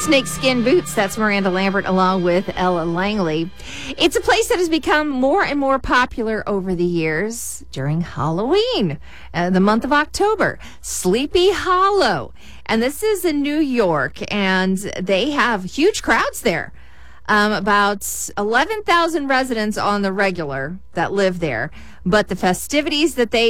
Snakeskin Boots, that's Miranda Lambert along with Ella Langley. It's a place that has become more and more popular over the years during Halloween, the month of October. Sleepy Hollow. And this is in New York, and they have huge crowds there. About 11,000 residents on the regular that live there. But the festivities that they